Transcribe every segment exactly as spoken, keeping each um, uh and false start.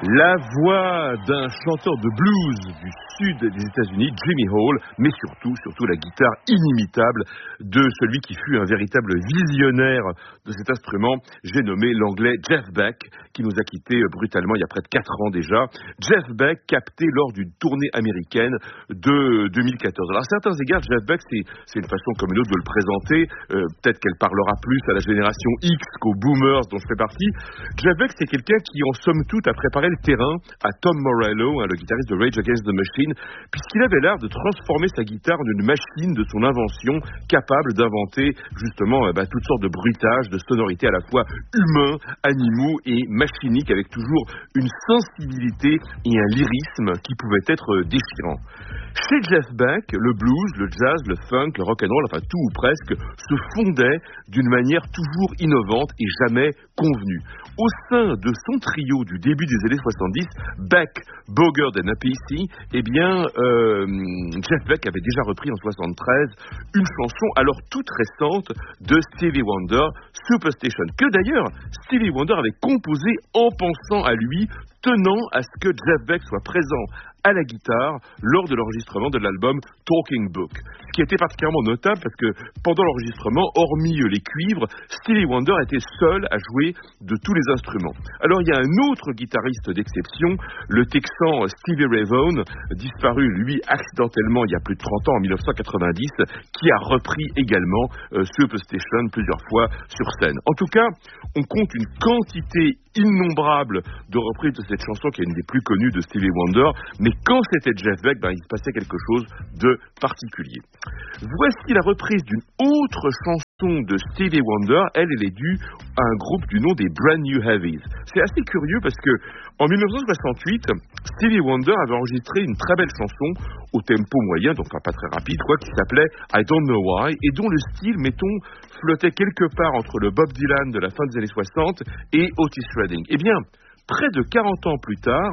La voix d'un chanteur de blues du sud des États-Unis, Jimmy Hall, mais surtout, surtout la guitare inimitable de celui qui fut un véritable visionnaire de cet instrument, j'ai nommé l'anglais Jeff Beck, qui nous a quittés brutalement il y a près de quatre ans déjà. Jeff Beck, capté lors d'une tournée américaine de deux mille quatorze. Alors à certains égards, Jeff Beck, c'est, c'est une façon comme une autre de le présenter. Euh, peut-être qu'elle parlera plus à la génération X qu'aux boomers dont je fais partie. Jeff Beck, c'est quelqu'un qui, en somme toute, a préparé le terrain à Tom Morello, hein, le guitariste de Rage Against the Machine, puisqu'il avait l'air de transformer sa guitare en une machine de son invention, capable d'inventer justement euh, bah, toutes sortes de bruitages, de sonorités à la fois humains, animaux et machiniques, avec toujours une sensibilité et un lyrisme qui pouvaient être euh, déchirants. Chez Jeff Beck, le blues, le jazz, le funk, le rock'n'roll, enfin tout ou presque, se fondaient d'une manière toujours innovante et jamais convenue. Au sein de son trio du début des années soixante-dix, Beck, Bogert et Appice, eh bien, euh, Jeff Beck avait déjà repris en soixante-treize une chanson alors toute récente de Stevie Wonder, Superstition, que d'ailleurs Stevie Wonder avait composé en pensant à lui, tenant à ce que Jeff Beck soit présent à la guitare lors de l'enregistrement de l'album Talking Book. Ce qui était particulièrement notable parce que pendant l'enregistrement, hormis les cuivres, Stevie Wonder était seul à jouer de tous les instruments. Alors il y a un autre guitariste d'exception, le Texan Stevie Ray Vaughan, disparu lui accidentellement il y a plus de trente ans, en dix-neuf cent quatre-vingt-dix, qui a repris également euh, Superstition plusieurs fois sur scène. En tout cas, on compte une quantité innombrable de reprises de cette chanson qui est une des plus connues de Stevie Wonder, mais quand c'était Jeff Beck, ben, il se passait quelque chose de particulier. Voici la reprise d'une autre chanson de Stevie Wonder. Elle, elle est due à un groupe du nom des Brand New Heavies. C'est assez curieux parce que en dix-neuf cent soixante-huit, Stevie Wonder avait enregistré une très belle chanson au tempo moyen, donc pas très rapide, quoi, qui s'appelait I Don't Know Why, et dont le style, mettons, flottait quelque part entre le Bob Dylan de la fin des années soixante et Otis Redding. Eh bien, près de quarante ans plus tard,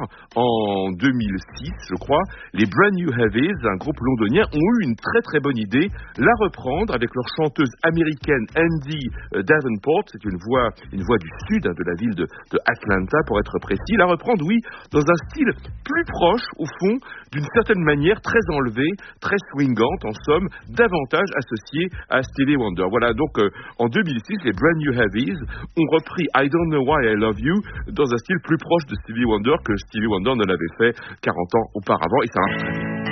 en deux mille six, je crois, les Brand New Heavies, un groupe londonien, ont eu une très très bonne idée, la reprendre avec leur chanteuse américaine Andy Davenport, c'est une voix, une voix du sud, hein, de la ville de, de Atlanta pour être précis, la reprendre, oui, dans un style plus proche, au fond, d'une certaine manière, très enlevée, très swingante, en somme, davantage associée à Stevie Wonder. Voilà, donc euh, en deux mille six, les Brand New Heavies ont repris I Don't Know Why I Love You dans un style plus proche de Stevie Wonder que Stevie Wonder ne l'avait fait quarante ans auparavant, et ça marche très bien.